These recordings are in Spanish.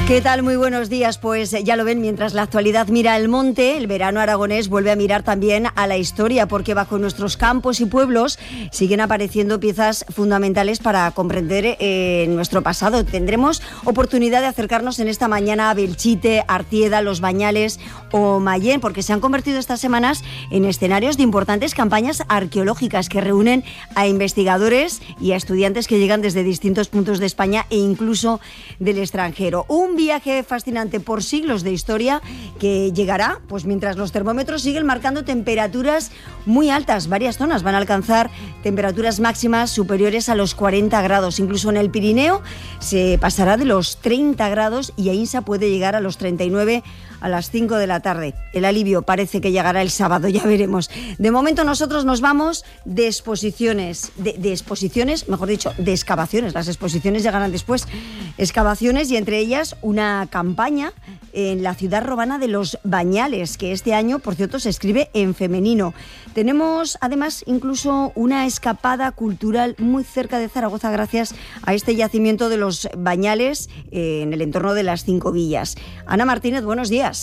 ¿Qué tal? Muy buenos días. Pues ya lo ven, mientras la actualidad mira al monte, el verano aragonés vuelve a mirar también a la historia, porque bajo nuestros campos y pueblos siguen apareciendo piezas fundamentales para comprender nuestro pasado. Tendremos oportunidad de acercarnos en esta mañana a Belchite, Artieda, Los Bañales o Mayén, porque se han convertido estas semanas en escenarios de importantes campañas arqueológicas que reúnen a investigadores y a estudiantes que llegan desde distintos puntos de España e incluso del extranjero. Un viaje fascinante por siglos de historia que llegará pues mientras los termómetros siguen marcando temperaturas muy altas. Varias zonas van a alcanzar temperaturas máximas superiores a los 40 grados. Incluso en el Pirineo se pasará de los 30 grados y Aínsa puede llegar a los 39 a las 5 de la tarde. El alivio parece que llegará el sábado, ya veremos. De momento nosotros nos vamos de exposiciones, de exposiciones, mejor dicho, de excavaciones. Las exposiciones llegarán después. Excavaciones y entre ellas una campaña en la ciudad romana de Los Bañales, que este año, por cierto, se escribe en femenino. Tenemos además incluso una escapada cultural muy cerca de Zaragoza gracias a este yacimiento de Los Bañales en el entorno de las Cinco Villas. Ana Martínez, buenos días.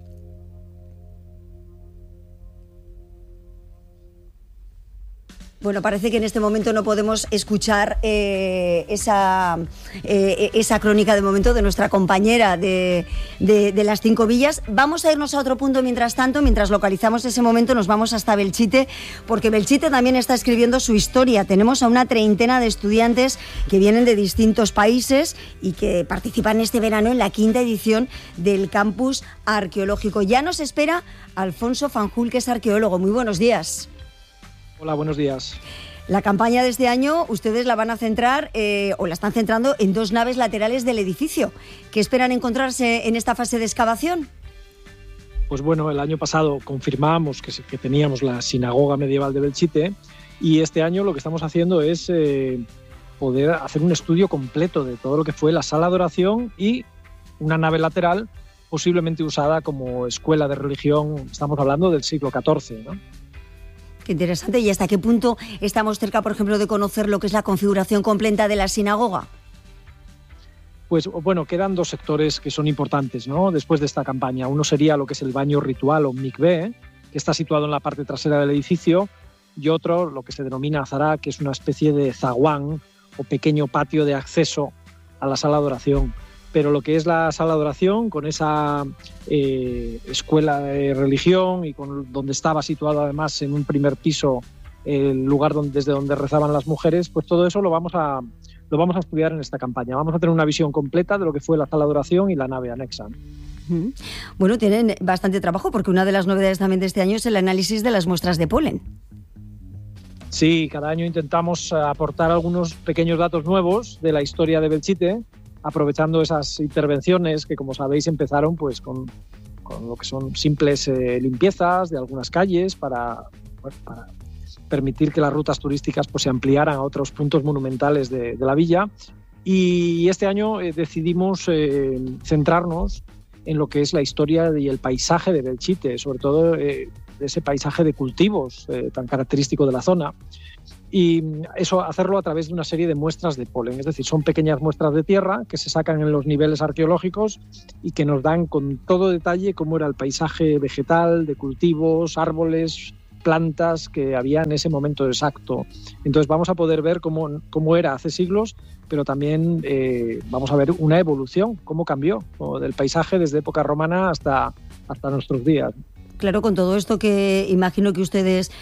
Bueno, parece que en este momento no podemos escuchar esa crónica de momento de nuestra compañera de las Cinco Villas. Vamos a irnos a otro punto mientras tanto, mientras localizamos ese momento nos vamos hasta Belchite, porque Belchite también está escribiendo su historia. Tenemos a una treintena de estudiantes que vienen de distintos países y que participan este verano en la 5ª edición del Campus Arqueológico. Ya nos espera Alfonso Fanjul, que es arqueólogo. Muy buenos días. Hola, buenos días. La campaña de este año ustedes la van a centrar o la están centrando en 2 naves laterales del edificio. ¿Qué esperan encontrarse en esta fase de excavación? Pues bueno, el año pasado confirmamos que teníamos la sinagoga medieval de Belchite y este año lo que estamos haciendo es poder hacer un estudio completo de todo lo que fue la sala de oración y una nave lateral posiblemente usada como escuela de religión. Estamos hablando del siglo XIV, ¿no? Qué interesante. ¿Y hasta qué punto estamos cerca, por ejemplo, de conocer lo que es la configuración completa de la sinagoga? Pues bueno, quedan 2 sectores que son importantes, ¿no? Después de esta campaña. Uno sería lo que es el baño ritual o mikvé, que está situado en la parte trasera del edificio, y otro, lo que se denomina azará, que es una especie de zaguán o pequeño patio de acceso a la sala de oración. Pero lo que es la sala de oración, con esa escuela de religión y donde estaba situado además en un primer piso el lugar desde donde rezaban las mujeres, pues todo eso lo vamos a estudiar en esta campaña. Vamos a tener una visión completa de lo que fue la sala de oración y la nave anexa. Bueno, tienen bastante trabajo porque una de las novedades también de este año es el análisis de las muestras de polen. Sí, cada año intentamos aportar algunos pequeños datos nuevos de la historia de Belchite, aprovechando esas intervenciones que, como sabéis, empezaron pues con lo que son simples limpiezas de algunas calles para permitir que las rutas turísticas pues se ampliaran a otros puntos monumentales de la villa. Y este año decidimos centrarnos en lo que es la historia y el paisaje de Belchite, sobre todo de ese paisaje de cultivos tan característico de la zona. Y eso, hacerlo a través de una serie de muestras de polen, es decir, son pequeñas muestras de tierra que se sacan en los niveles arqueológicos y que nos dan con todo detalle cómo era el paisaje vegetal, de cultivos, árboles, plantas que había en ese momento exacto. Entonces vamos a poder ver cómo era hace siglos, pero también vamos a ver una evolución, cómo cambió del paisaje desde época romana hasta nuestros días. Claro, con todo esto que imagino que ustedes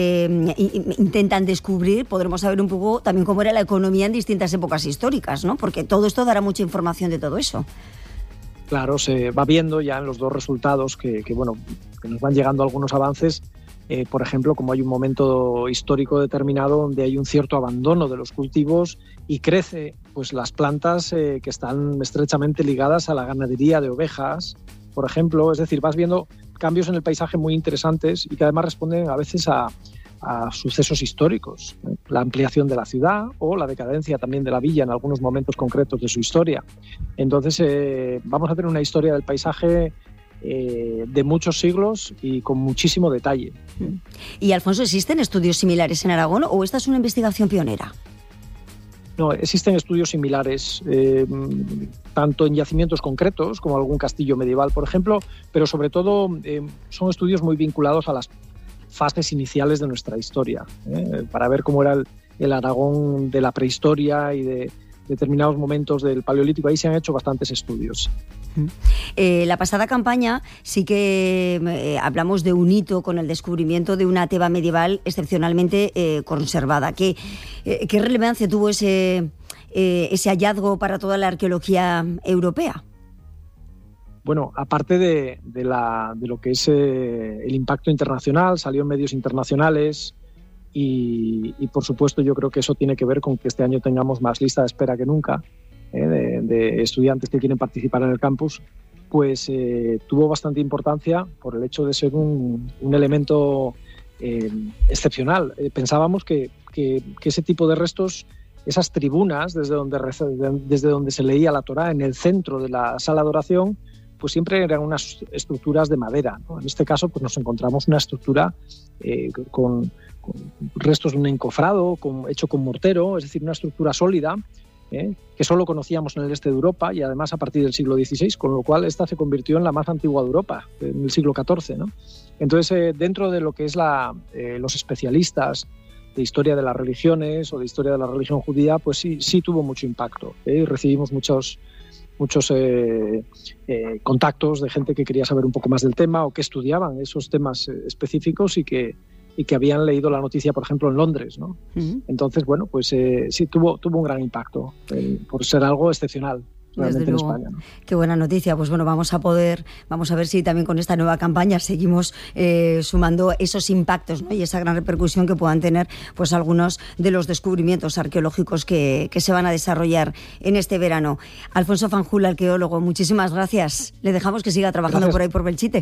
intentan descubrir, podremos saber un poco también cómo era la economía en distintas épocas históricas, ¿no? Porque todo esto dará mucha información de todo eso. Claro, se va viendo ya en los 2 resultados que nos van llegando algunos avances. Por ejemplo, como hay un momento histórico determinado donde hay un cierto abandono de los cultivos y crece pues las plantas que están estrechamente ligadas a la ganadería de ovejas, por ejemplo. Es decir, vas viendo cambios en el paisaje muy interesantes y que además responden a veces a sucesos históricos, la ampliación de la ciudad o la decadencia también de la villa en algunos momentos concretos de su historia. Entonces vamos a tener una historia del paisaje de muchos siglos y con muchísimo detalle. Y Alfonso, ¿existen estudios similares en Aragón o esta es una investigación pionera? No, existen estudios similares, tanto en yacimientos concretos, como algún castillo medieval, por ejemplo, pero sobre todo son estudios muy vinculados a las fases iniciales de nuestra historia, para ver cómo era el Aragón de la prehistoria y de determinados momentos del Paleolítico. Ahí se han hecho bastantes estudios. La pasada campaña sí que hablamos de un hito con el descubrimiento de una teba medieval excepcionalmente conservada. ¿Qué relevancia tuvo ese hallazgo para toda la arqueología europea? Bueno, aparte de lo que es el impacto internacional, salió en medios internacionales y por supuesto yo creo que eso tiene que ver con que este año tengamos más lista de espera que nunca. De estudiantes que quieren participar en el campus, pues tuvo bastante importancia por el hecho de ser un elemento excepcional. Pensábamos que ese tipo de restos, esas tribunas desde donde se leía la Torá en el centro de la sala de oración, pues siempre eran unas estructuras de madera, ¿no? En este caso pues nos encontramos una estructura con restos de un encofrado hecho con mortero, es decir, una estructura sólida, que solo conocíamos en el este de Europa y además a partir del siglo XVI, con lo cual esta se convirtió en la más antigua de Europa, en el siglo XIV, ¿no? Entonces, dentro de lo que es los especialistas de historia de las religiones o de historia de la religión judía, pues sí tuvo mucho impacto. Recibimos muchos contactos de gente que quería saber un poco más del tema o que estudiaban esos temas específicos y que habían leído la noticia, por ejemplo, en Londres, ¿no? Uh-huh. Entonces, bueno, pues sí tuvo un gran impacto por ser algo excepcional realmente en España, ¿no? Qué buena noticia. Pues bueno, vamos a ver si también con esta nueva campaña seguimos sumando esos impactos, ¿no? Y esa gran repercusión que puedan tener pues algunos de los descubrimientos arqueológicos que se van a desarrollar en este verano. Alfonso Fanjul, arqueólogo, muchísimas gracias. Le dejamos que siga trabajando por ahí por Belchite.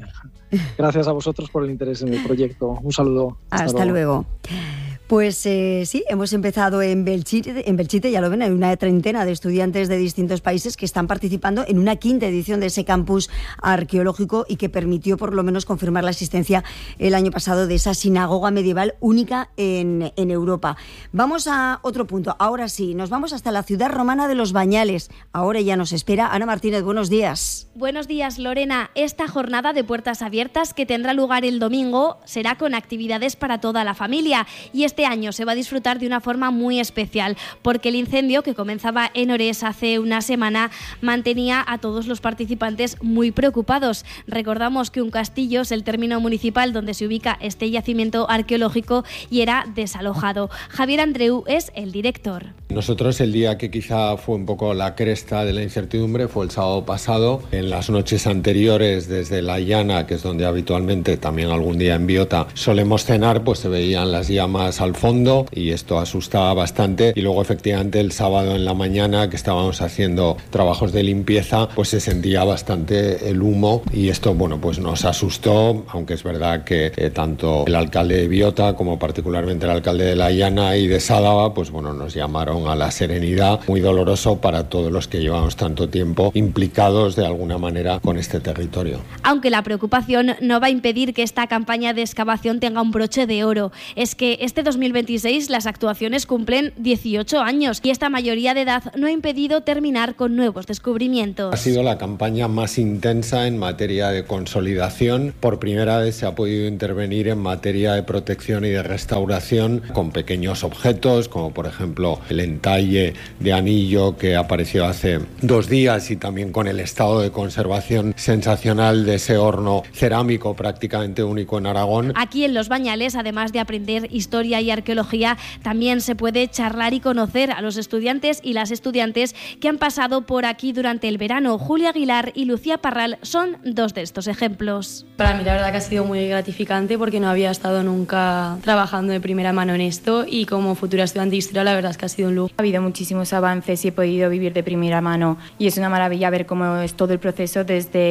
Gracias a vosotros por el interés en el proyecto. Un saludo. Hasta luego. Pues sí, hemos empezado en Belchite, ya lo ven, hay una treintena de estudiantes de distintos países que están participando en una quinta edición de ese campus arqueológico y que permitió por lo menos confirmar la existencia el año pasado de esa sinagoga medieval única en Europa. Vamos a otro punto, ahora sí, nos vamos hasta la ciudad romana de Los Bañales. Ahora ya nos espera Ana Martínez, buenos días. Buenos días, Lorena. Esta jornada de puertas abiertas que tendrá lugar el domingo será con actividades para toda la familia y este año se va a disfrutar de una forma muy especial porque el incendio que comenzaba en Ores hace una semana mantenía a todos los participantes muy preocupados. Recordamos que un castillo es el término municipal donde se ubica este yacimiento arqueológico y era desalojado. Javier Andreu es el director. Nosotros el día que quizá fue un poco la cresta de la incertidumbre fue el sábado pasado. En las noches anteriores desde La Llana, que es donde habitualmente también algún día en Biota solemos cenar, pues se veían las llamas al fondo y esto asustaba bastante. Y luego efectivamente el sábado en la mañana que estábamos haciendo trabajos de limpieza, pues se sentía bastante el humo y esto, bueno, pues nos asustó, aunque es verdad que tanto el alcalde de Biota como particularmente el alcalde de La Llana y de Sádava, pues bueno, nos llamaron a la serenidad. Muy doloroso para todos los que llevamos tanto tiempo implicados de alguna manera con este territorio. Aunque la preocupación no va a impedir que esta campaña de excavación tenga un broche de oro. Es que este 2026 las actuaciones cumplen 18 años y esta mayoría de edad no ha impedido terminar con nuevos descubrimientos. Ha sido la campaña más intensa en materia de consolidación. Por primera vez se ha podido intervenir en materia de protección y de restauración con pequeños objetos, como por ejemplo el entalle de anillo que apareció hace 2 días y también con el estado de conservación sensacional de ese horno cerámico prácticamente único en Aragón. Aquí en Los Bañales, además de aprender historia y arqueología, también se puede charlar y conocer a los estudiantes y las estudiantes que han pasado por aquí durante el verano. Julia Aguilar y Lucía Parral son 2 de estos ejemplos. Para mí la verdad que ha sido muy gratificante porque no había estado nunca trabajando de primera mano en esto y como futura estudiante de historia la verdad es que ha sido un lujo. Ha habido muchísimos avances y he podido vivir de primera mano y es una maravilla ver cómo es todo el proceso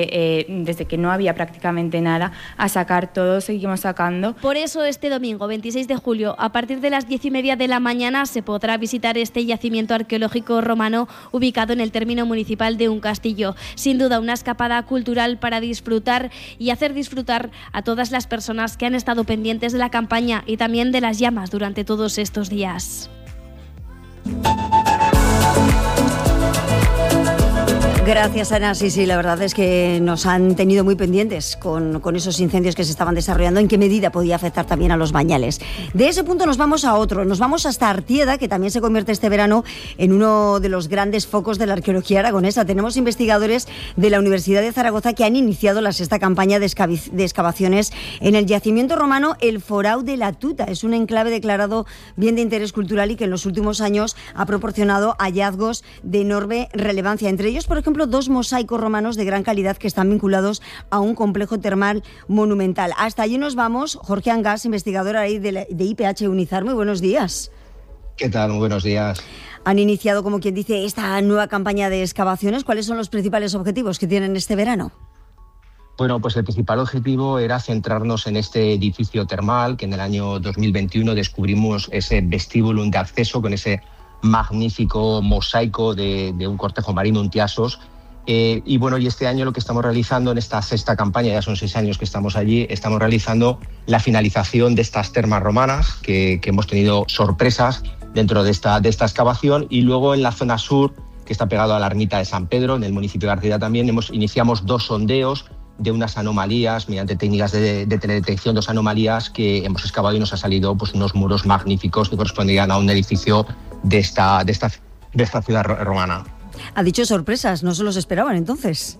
desde que no había prácticamente nada a sacar todo, seguimos sacando. Por eso este domingo 26 de julio a partir de las 10:30 de la mañana se podrá visitar este yacimiento arqueológico romano ubicado en el término municipal de un castillo. Sin duda una escapada cultural para disfrutar y hacer disfrutar a todas las personas que han estado pendientes de la campaña y también de las llamas durante todos estos días. Gracias, Ana. Sí, la verdad es que nos han tenido muy pendientes con esos incendios que se estaban desarrollando, en qué medida podía afectar también a los bañales. De ese punto nos vamos a otro, nos vamos hasta Artieda, que también se convierte este verano en uno de los grandes focos de la arqueología aragonesa. Tenemos investigadores de la Universidad de Zaragoza que han iniciado la sexta campaña de excavaciones en el yacimiento romano El Forau de la Tuta. Es un enclave declarado bien de interés cultural y que en los últimos años ha proporcionado hallazgos de enorme relevancia. Entre ellos, por ejemplo, 2 mosaicos romanos de gran calidad que están vinculados a un complejo termal monumental. Hasta allí nos vamos. Jorge Angás, investigador ahí de IPH Unizar. Muy buenos días. ¿Qué tal? Muy buenos días. Han iniciado, como quien dice, esta nueva campaña de excavaciones. ¿Cuáles son los principales objetivos que tienen este verano? Bueno, pues el principal objetivo era centrarnos en este edificio termal que en el año 2021 descubrimos ese vestíbulum de acceso con ese magnífico mosaico de un cortejo marino, un tiasos. Y este año lo que estamos realizando en esta sexta campaña, ya son 6 años que estamos allí, estamos realizando la finalización de estas termas romanas, que hemos tenido sorpresas dentro de esta excavación, y luego en la zona sur, que está pegado a la ermita de San Pedro, en el municipio de Artieda también, iniciamos 2 sondeos de unas anomalías, mediante técnicas de teledetección, 2 anomalías que hemos excavado y nos ha salido pues unos muros magníficos que correspondían a un edificio de esta ciudad romana. Ha dicho sorpresas, no se los esperaban entonces.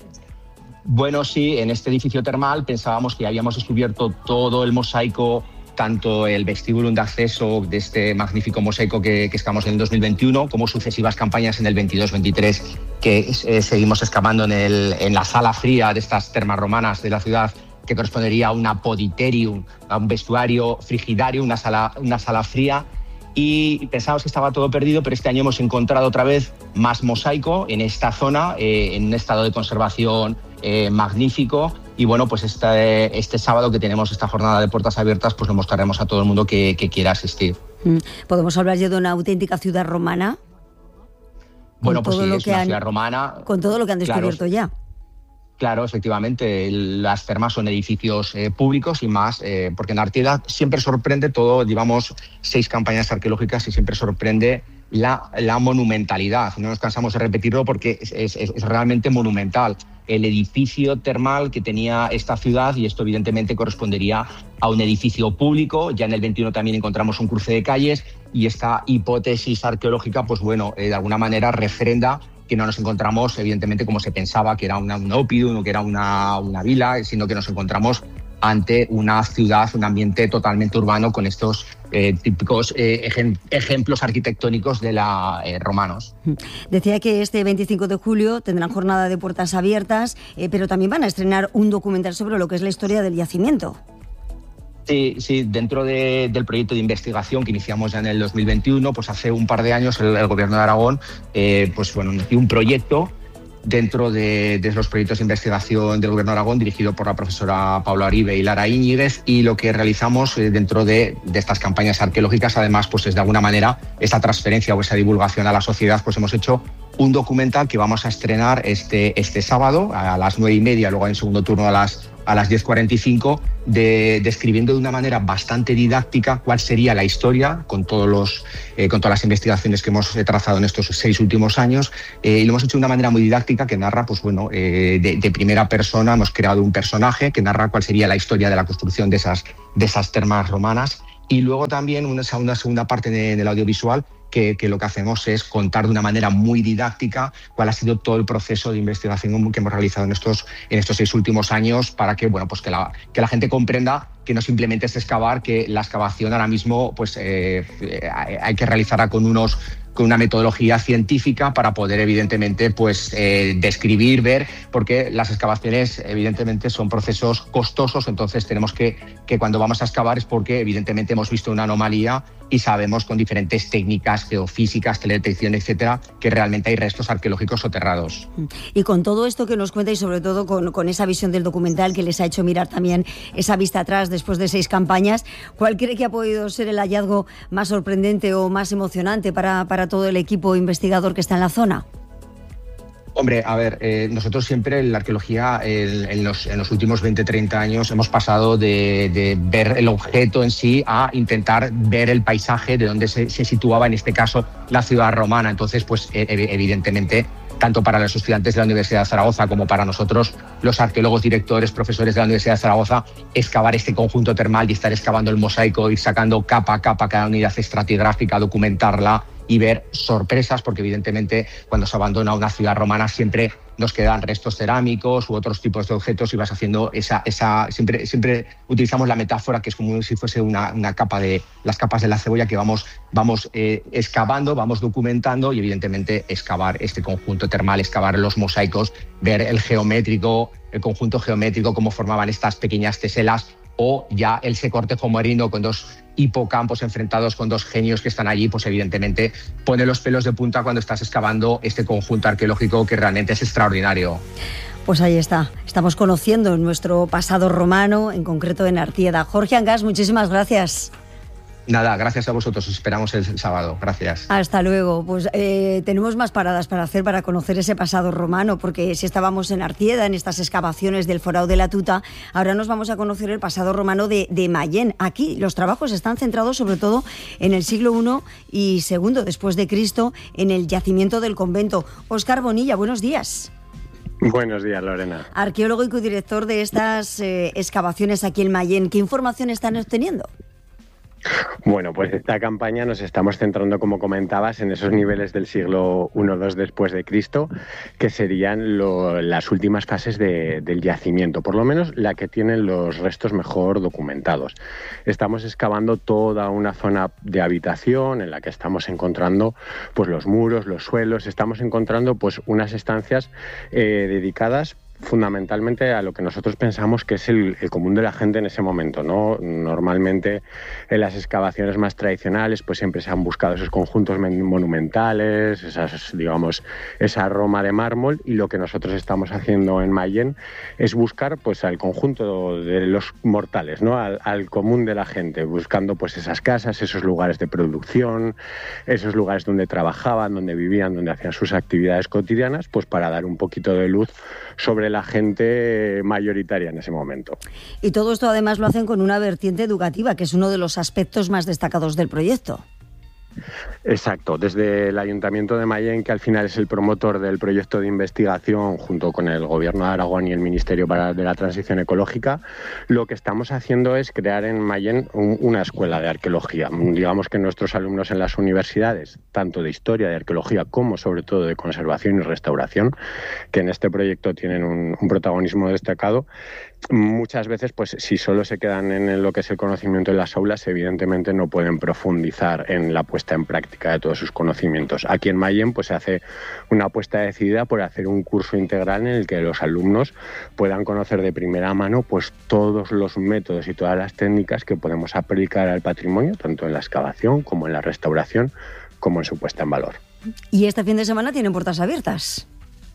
Bueno, sí, en este edificio termal pensábamos que habíamos descubierto todo el mosaico, tanto el vestíbulum de acceso de este magnífico mosaico que excavamos en el 2021, como sucesivas campañas en el 22-23, que seguimos excavando en la sala fría de estas termas romanas de la ciudad, que correspondería a un apoditerium, a un vestuario frigidario, una sala fría. Y pensábamos que estaba todo perdido, pero este año hemos encontrado otra vez más mosaico en esta zona, en un estado de conservación magnífico. Y bueno, pues este sábado que tenemos esta jornada de puertas abiertas, pues lo mostraremos a todo el mundo que quiera asistir. ¿Podemos hablar ya de una auténtica ciudad romana? Bueno, pues sí, es una ciudad romana. Con todo lo que han descubierto ya. Claro, efectivamente, las termas son edificios públicos y más, porque en Artieda siempre sorprende todo, llevamos 6 campañas arqueológicas y siempre sorprende la monumentalidad. No nos cansamos de repetirlo porque es realmente monumental. El edificio termal que tenía esta ciudad, y esto evidentemente correspondería a un edificio público. Ya en el 21 también encontramos un cruce de calles, y esta hipótesis arqueológica, pues bueno, de alguna manera refrenda que no nos encontramos, evidentemente, como se pensaba, que era un oppidum, que era una vila, sino que nos encontramos ante una ciudad, un ambiente totalmente urbano con estos típicos ejemplos arquitectónicos de romanos. Decía que este 25 de julio tendrán jornada de puertas abiertas, pero también van a estrenar un documental sobre lo que es la historia del yacimiento. Sí, dentro del proyecto de investigación que iniciamos ya en el 2021, pues hace un par de años el Gobierno de Aragón inició un proyecto dentro de los proyectos de investigación del Gobierno de Aragón, dirigido por la profesora Paula Aribe y Lara Íñiguez, y lo que realizamos dentro de estas campañas arqueológicas, además, pues es de alguna manera esa transferencia o esa divulgación a la sociedad. Pues hemos hecho un documental que vamos a estrenar este sábado a las 9:30, luego en segundo turno a las 10:45, describiendo de una manera bastante didáctica cuál sería la historia con todas las investigaciones que hemos trazado en estos 6 últimos años, y lo hemos hecho de una manera muy didáctica que narra, de primera persona. Hemos creado un personaje que narra cuál sería la historia de la construcción de esas termas romanas, y luego también una segunda parte del audiovisual que lo que hacemos es contar de una manera muy didáctica cuál ha sido todo el proceso de investigación que hemos realizado en estos 6 últimos años, para que la gente comprenda que no simplemente es excavar, que la excavación ahora mismo hay que realizarla con una metodología científica para poder, evidentemente, describir, ver, porque las excavaciones, evidentemente, son procesos costosos. Entonces tenemos que cuando vamos a excavar es porque, evidentemente, hemos visto una anomalía y sabemos con diferentes técnicas geofísicas, teledetección, etcétera, que realmente hay restos arqueológicos soterrados. Y con todo esto que nos cuenta, y sobre todo con esa visión del documental que les ha hecho mirar también esa vista atrás después de 6 campañas, ¿cuál cree que ha podido ser el hallazgo más sorprendente o más emocionante para todo el equipo investigador que está en la zona? Hombre, a ver, nosotros siempre en la arqueología, en los últimos 20-30 años, hemos pasado de ver el objeto en sí a intentar ver el paisaje de donde se situaba, en este caso, la ciudad romana. Entonces, pues evidentemente, tanto para los estudiantes de la Universidad de Zaragoza como para nosotros, los arqueólogos, directores, profesores de la Universidad de Zaragoza, excavar este conjunto termal y estar excavando el mosaico, ir sacando capa a capa cada unidad estratigráfica, documentarla y ver sorpresas, porque evidentemente cuando se abandona una ciudad romana siempre nos quedan restos cerámicos u otros tipos de objetos y vas haciendo siempre utilizamos la metáfora que es como si fuese una capa de las capas de la cebolla que vamos excavando, vamos documentando y evidentemente excavar este conjunto termal, excavar los mosaicos, ver el conjunto geométrico, cómo formaban estas pequeñas teselas, o ya el cortejo marino con dos hipocampos enfrentados con dos genios que están allí, pues evidentemente pone los pelos de punta cuando estás excavando este conjunto arqueológico que realmente es extraordinario. Pues ahí está, estamos conociendo nuestro pasado romano, en concreto en Artieda. Jorge Angas, muchísimas gracias. Nada, gracias a vosotros, os esperamos el sábado, gracias. Hasta luego. Pues tenemos más paradas para hacer para conocer ese pasado romano, porque si estábamos en Artieda, en estas excavaciones del Forao de la Tuta, ahora nos vamos a conocer el pasado romano de Mayén. Aquí los trabajos están centrados sobre todo en el siglo I y II después de Cristo, en el yacimiento del convento. Óscar Bonilla, buenos días. Buenos días, Lorena. Arqueólogo y codirector de estas excavaciones aquí en Mayén. ¿Qué información están obteniendo? Bueno, pues esta campaña nos estamos centrando, como comentabas, en esos niveles del siglo I-II después de Cristo, que serían las últimas fases del yacimiento, por lo menos la que tienen los restos mejor documentados. Estamos excavando toda una zona de habitación en la que estamos encontrando pues los muros, los suelos, estamos encontrando pues unas estancias dedicadas fundamentalmente a lo que nosotros pensamos que es el común de la gente en ese momento, ¿no? Normalmente en las excavaciones más tradicionales pues siempre se han buscado esos conjuntos monumentales, esa Roma de mármol, y lo que nosotros estamos haciendo en Mayén es buscar pues al conjunto de los mortales, ¿no? Al común de la gente, buscando pues esas casas, esos lugares de producción, esos lugares donde trabajaban, donde vivían, donde hacían sus actividades cotidianas, pues para dar un poquito de luz sobre la gente mayoritaria en ese momento. Y todo esto además lo hacen con una vertiente educativa, que es uno de los aspectos más destacados del proyecto. Exacto, desde el Ayuntamiento de Mayén, que al final es el promotor del proyecto de investigación junto con el Gobierno de Aragón y el Ministerio de la Transición Ecológica, lo que estamos haciendo es crear en Mayén una escuela de arqueología. Digamos que nuestros alumnos en las universidades, tanto de historia, de arqueología, como sobre todo de conservación y restauración, que en este proyecto tienen un protagonismo destacado, muchas veces, pues si solo se quedan en lo que es el conocimiento en las aulas, evidentemente no pueden profundizar en la puesta en práctica de todos sus conocimientos. Aquí en Mayén pues se hace una apuesta decidida por hacer un curso integral en el que los alumnos puedan conocer de primera mano pues todos los métodos y todas las técnicas que podemos aplicar al patrimonio, tanto en la excavación como en la restauración, como en su puesta en valor. Y este fin de semana tienen puertas abiertas.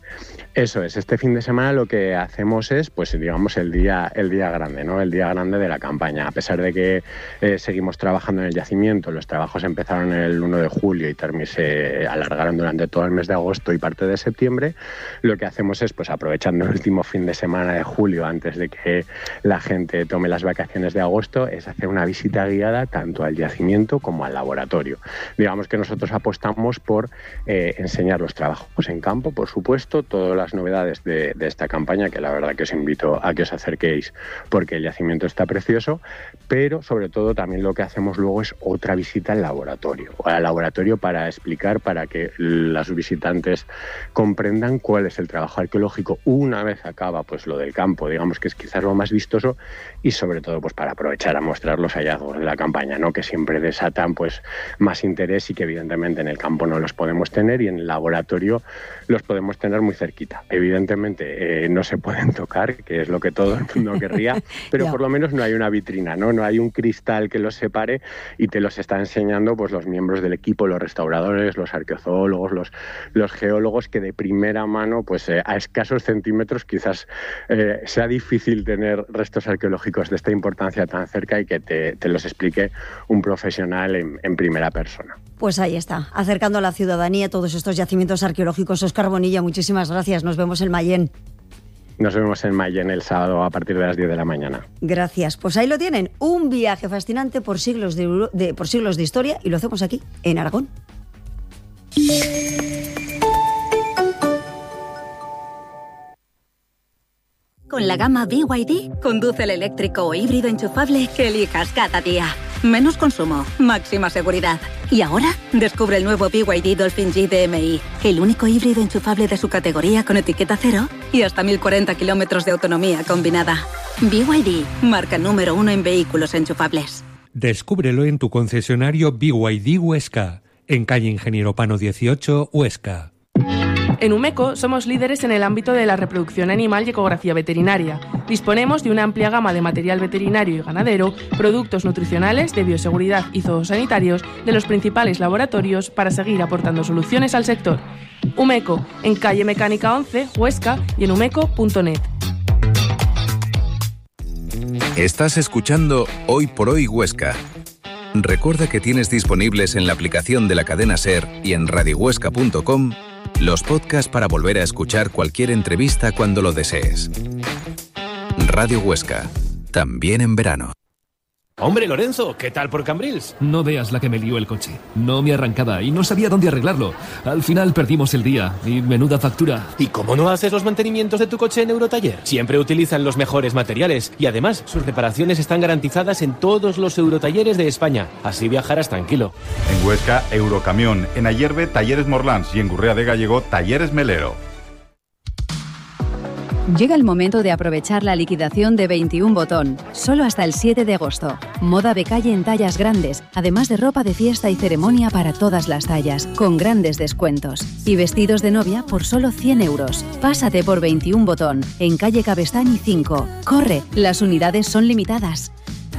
Eso es, este fin de semana lo que hacemos es, pues digamos, el día grande, ¿no? El día grande de la campaña. A pesar de que seguimos trabajando en el yacimiento, los trabajos empezaron el 1 de julio y se alargaron durante todo el mes de agosto y parte de septiembre, lo que hacemos es, pues aprovechando el último fin de semana de julio, antes de que la gente tome las vacaciones de agosto, es hacer una visita guiada tanto al yacimiento como al laboratorio. Digamos que nosotros apostamos por enseñar los trabajos en campo, por supuesto, todas las novedades de esta campaña, que la verdad que os invito a que os acerquéis porque el yacimiento está precioso, pero sobre todo también lo que hacemos luego es otra visita al laboratorio para explicar, para que los visitantes comprendan cuál es el trabajo arqueológico una vez acaba pues lo del campo, digamos que es quizás lo más vistoso, y sobre todo pues para aprovechar a mostrar los hallazgos de la campaña, ¿no? Que siempre desatan pues más interés y que evidentemente en el campo no los podemos tener y en el laboratorio los podemos tener muy cerquita. Evidentemente no se pueden tocar, que es lo que todo el mundo querría, pero por lo menos no hay una vitrina, ¿no? No hay un cristal que los separe y te los está enseñando pues los miembros del equipo, los restauradores, los arqueozoólogos, los geólogos, que de primera mano pues a escasos centímetros quizás sea difícil tener restos arqueológicos de esta importancia tan cerca y que te los explique un profesional en primera persona. Pues ahí está, acercando a la ciudadanía todos estos yacimientos arqueológicos. Óscar Bonilla, muchísimas gracias. Nos vemos en Mayén. Nos vemos en Mayén el sábado a partir de las 10 de la mañana. Gracias. Pues ahí lo tienen, un viaje fascinante por siglos de historia, y lo hacemos aquí, en Aragón. Con la gama BYD, conduce el eléctrico o híbrido enchufable que elijas cada día. Menos consumo, máxima seguridad. Y ahora, descubre el nuevo BYD Dolphin G DMI, el único híbrido enchufable de su categoría con etiqueta cero y hasta 1040 kilómetros de autonomía combinada. BYD, marca número 1 en vehículos enchufables. Descúbrelo en tu concesionario BYD Huesca, en calle Ingeniero Pano 18, Huesca. En Umeco somos líderes en el ámbito de la reproducción animal y ecografía veterinaria. Disponemos de una amplia gama de material veterinario y ganadero, productos nutricionales, de bioseguridad y zoosanitarios de los principales laboratorios para seguir aportando soluciones al sector. Umeco, en calle Mecánica 11, Huesca, y en umeco.net. Estás escuchando Hoy por Hoy Huesca. Recuerda que tienes disponibles en la aplicación de la cadena SER y en radiohuesca.com los podcasts para volver a escuchar cualquier entrevista cuando lo desees. Radio Huesca, también en verano. Hombre, Lorenzo, ¿qué tal por Cambrils? No veas la que me lió el coche. No me arrancaba y no sabía dónde arreglarlo. Al final perdimos el día y menuda factura. ¿Y cómo no haces los mantenimientos de tu coche en Eurotaller? Siempre utilizan los mejores materiales y además sus reparaciones están garantizadas en todos los Eurotalleres de España. Así viajarás tranquilo. En Huesca, Eurocamión. En Ayerbe, Talleres Morlans. Y en Gurrea de Gallego, Talleres Melero. Llega el momento de aprovechar la liquidación de 21 Botón, solo hasta el 7 de agosto. Moda de calle en tallas grandes, además de ropa de fiesta y ceremonia para todas las tallas, con grandes descuentos. Y vestidos de novia por solo 100 euros. Pásate por 21 Botón, en calle Cabestany 5. ¡Corre! Las unidades son limitadas.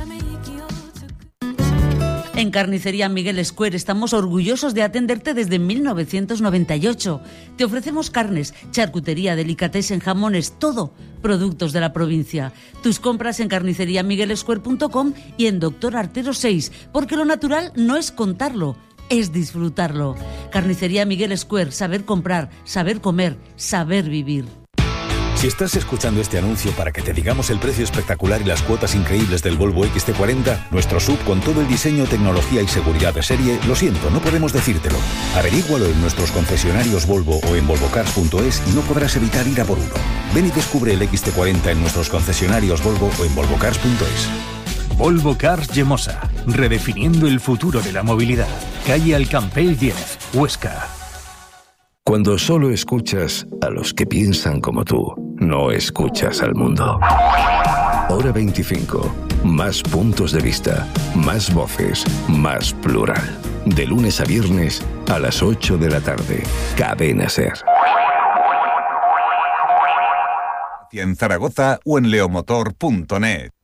En Carnicería Miguel Square estamos orgullosos de atenderte desde 1998. Te ofrecemos carnes, charcutería, delicatessen, jamones, todo, productos de la provincia. Tus compras en carniceriamiguelsquare.com y en Doctor Artero 6, porque lo natural no es contarlo, es disfrutarlo. Carnicería Miguel Square, saber comprar, saber comer, saber vivir. Si estás escuchando este anuncio para que te digamos el precio espectacular y las cuotas increíbles del Volvo XC40, nuestro SUV con todo el diseño, tecnología y seguridad de serie, lo siento, no podemos decírtelo. Averígualo en nuestros concesionarios Volvo o en volvocars.es y no podrás evitar ir a por uno. Ven y descubre el XC40 en nuestros concesionarios Volvo o en volvocars.es. Volvo Cars Llemosa, redefiniendo el futuro de la movilidad. Calle Alcampell 10, Huesca. Cuando solo escuchas a los que piensan como tú, no escuchas al mundo. Hora 25. Más puntos de vista, más voces, más plural. De lunes a viernes a las 8 de la tarde. Cadena SER. En Zaragoza o en leomotor.net.